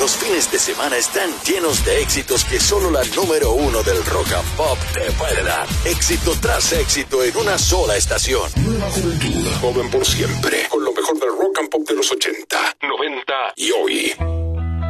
Los fines de semana están llenos de éxitos que solo la número uno del rock and pop te puede dar. Éxito tras éxito en una sola estación. Nueva juventud, joven por siempre, con lo mejor del rock and pop de los 80, 90 y hoy.